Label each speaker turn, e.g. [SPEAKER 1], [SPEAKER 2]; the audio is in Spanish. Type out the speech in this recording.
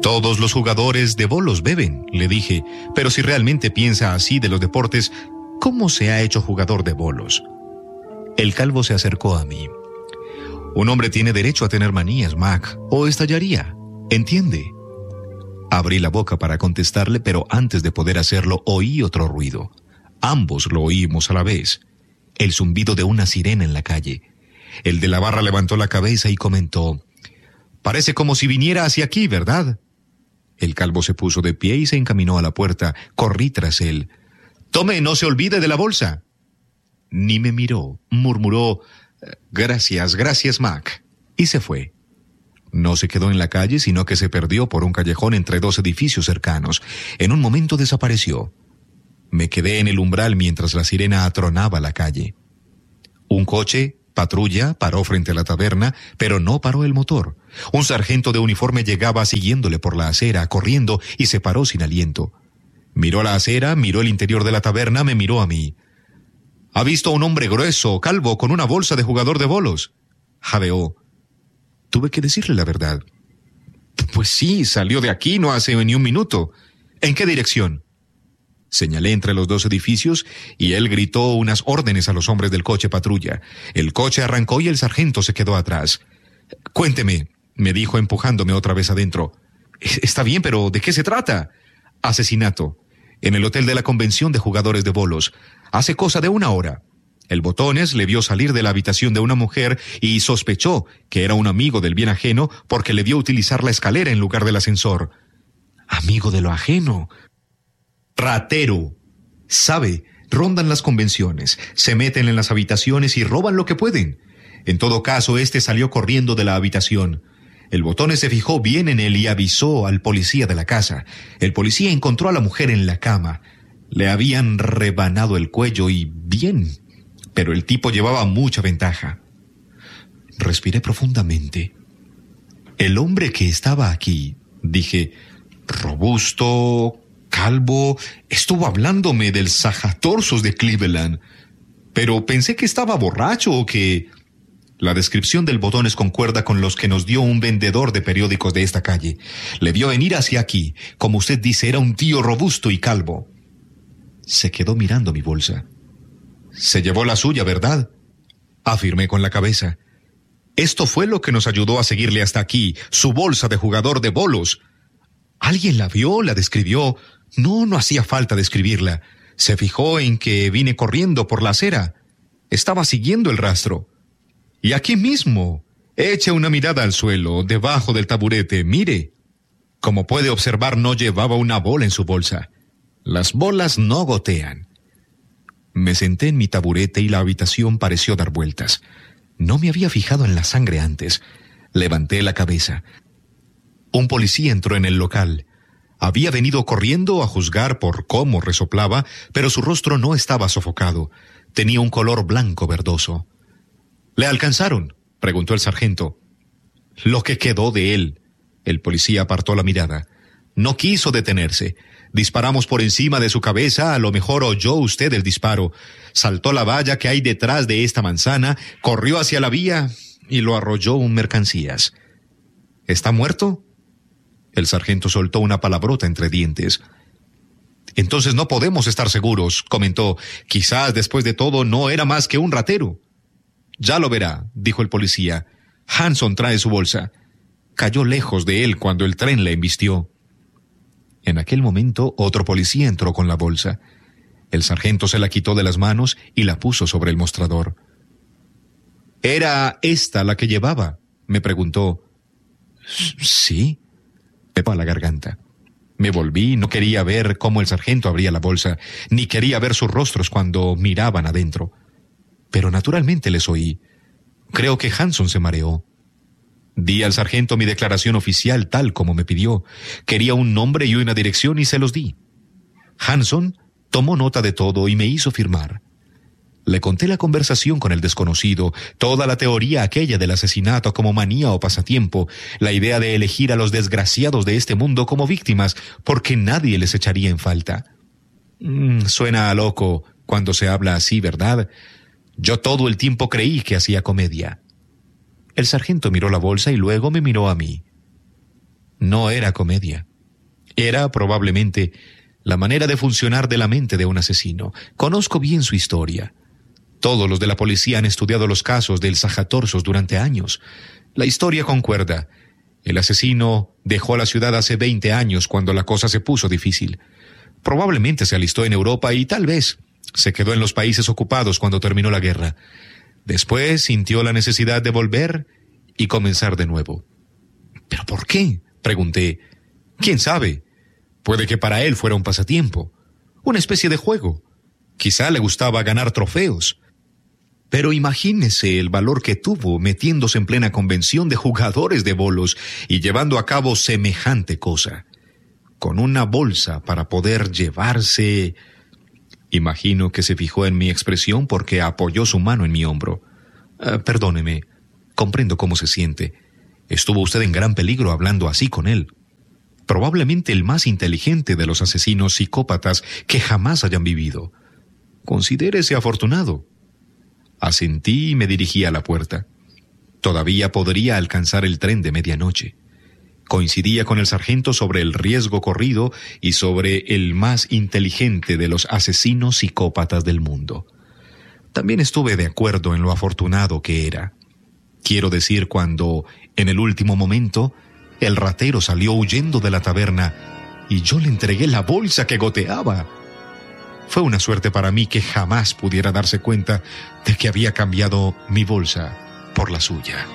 [SPEAKER 1] Todos los jugadores de bolos beben, le dije, pero si realmente piensa así de los deportes, ¿cómo se ha hecho jugador de bolos? El calvo se acercó a mí. Un hombre tiene derecho a tener manías, Mac, o estallaría, ¿entiende? Abrí la boca para contestarle, pero antes de poder hacerlo oí otro ruido. Ambos lo oímos a la vez. El zumbido de una sirena en la calle. El de la barra levantó la cabeza y comentó: «Parece como si viniera hacia aquí, ¿verdad?». El calvo se puso de pie y se encaminó a la puerta. Corrí tras él. «Tome, no se olvide de la bolsa». Ni me miró. Murmuró: «Gracias, gracias, Mac». Y se fue. No se quedó en la calle, sino que se perdió por un callejón entre dos edificios cercanos. En un momento desapareció. Me quedé en el umbral mientras la sirena atronaba la calle. Un coche, patrulla, paró frente a la taberna, pero no paró el motor. Un sargento de uniforme llegaba siguiéndole por la acera, corriendo, y se paró sin aliento. Miró la acera, miró el interior de la taberna, me miró a mí. «¿Ha visto a un hombre grueso, calvo, con una bolsa de jugador de bolos?». Jadeó. Tuve que decirle la verdad. «Pues sí, salió de aquí no hace ni un minuto». «¿En qué dirección?». Señalé entre los dos edificios y él gritó unas órdenes a los hombres del coche patrulla. El coche arrancó y el sargento se quedó atrás. «Cuénteme», me dijo empujándome otra vez adentro. «Está bien, pero ¿de qué se trata?». «Asesinato. En el hotel de la convención de jugadores de bolos. Hace cosa de 1 hora». El Botones le vio salir de la habitación de una mujer y sospechó que era un amigo del bien ajeno porque le vio utilizar la escalera en lugar del ascensor. «Amigo de lo ajeno». «Ratero. Sabe, rondan las convenciones, se meten en las habitaciones y roban lo que pueden. En todo caso, este salió corriendo de la habitación. El Botones se fijó bien en él y avisó al policía de la casa. El policía encontró a la mujer en la cama. Le habían rebanado el cuello y bien, pero el tipo llevaba mucha ventaja». Respiré profundamente. «El hombre que estaba aquí», dije, «robusto, calvo, estuvo hablándome del sajatorsos de Cleveland, pero pensé que estaba borracho o que...». La descripción del Botones concuerda con los que nos dio un vendedor de periódicos de esta calle. Le vio venir hacia aquí. Como usted dice, era un tío robusto y calvo. Se quedó mirando mi bolsa. «Se llevó la suya, ¿verdad?». Afirmé con la cabeza. «Esto fue lo que nos ayudó a seguirle hasta aquí, su bolsa de jugador de bolos». «¿Alguien la vio? ¿La describió?». No hacía falta describirla. Se fijó en que vine corriendo por la acera. Estaba siguiendo el rastro. Y aquí mismo. Eche una mirada al suelo, debajo del taburete, mire». Como puede observar, no llevaba una bola en su bolsa. Las bolas no gotean. Me senté en mi taburete y la habitación pareció dar vueltas. No me había fijado en la sangre antes. Levanté la cabeza. Un policía entró en el local. Había venido corriendo a juzgar por cómo resoplaba, pero su rostro no estaba sofocado. Tenía un color blanco verdoso. «¿Le alcanzaron?», preguntó el sargento. «Lo que quedó de él». El policía apartó la mirada. «No quiso detenerse. Disparamos por encima de su cabeza, a lo mejor oyó usted el disparo. Saltó la valla que hay detrás de esta manzana, corrió hacia la vía y lo arrolló un mercancías». «¿Está muerto?». El sargento soltó una palabrota entre dientes. «Entonces no podemos estar seguros», comentó. «Quizás después de todo no era más que un ratero». «Ya lo verá», dijo el policía. «Hanson trae su bolsa». Cayó lejos de él cuando el tren le embistió. En aquel momento otro policía entró con la bolsa. El sargento se la quitó de las manos y la puso sobre el mostrador. «¿Era esta la que llevaba?», me preguntó. «Sí». Me pa la garganta. Me volví, no quería ver cómo el sargento abría la bolsa, ni quería ver sus rostros cuando miraban adentro. Pero naturalmente les oí. Creo que Hanson se mareó. Di al sargento mi declaración oficial tal como me pidió. Quería un nombre y una dirección y se los di. Hanson tomó nota de todo y me hizo firmar. Le conté la conversación con el desconocido, toda la teoría aquella del asesinato como manía o pasatiempo, la idea de elegir a los desgraciados de este mundo como víctimas, porque nadie les echaría en falta. Suena a loco cuando se habla así, ¿verdad? Yo todo el tiempo creí que hacía comedia. El sargento miró la bolsa y luego me miró a mí. No era comedia. Era probablemente la manera de funcionar de la mente de un asesino. Conozco bien su historia. Todos los de la policía han estudiado los casos del Sajatorsos durante años. La historia concuerda. El asesino dejó la ciudad hace 20 años cuando la cosa se puso difícil. Probablemente se alistó en Europa y tal vez se quedó en los países ocupados cuando terminó la guerra. Después sintió la necesidad de volver y comenzar de nuevo. ¿Pero por qué?, pregunté. ¿Quién sabe? Puede que para él fuera un pasatiempo, una especie de juego. Quizá le gustaba ganar trofeos. Pero imagínese el valor que tuvo metiéndose en plena convención de jugadores de bolos y llevando a cabo semejante cosa. Con una bolsa para poder llevarse... Imagino que se fijó en mi expresión porque apoyó su mano en mi hombro. Perdóneme, comprendo cómo se siente. Estuvo usted en gran peligro hablando así con él. Probablemente el más inteligente de los asesinos psicópatas que jamás hayan vivido. Considérese afortunado. Asentí y me dirigí a la puerta. Todavía podría alcanzar el tren de medianoche. Coincidía con el sargento sobre el riesgo corrido y sobre el más inteligente de los asesinos psicópatas del mundo. También estuve de acuerdo en lo afortunado que era. Quiero decir, cuando, en el último momento, el ratero salió huyendo de la taberna y yo le entregué la bolsa que goteaba. Fue una suerte para mí que jamás pudiera darse cuenta de que había cambiado mi bolsa por la suya.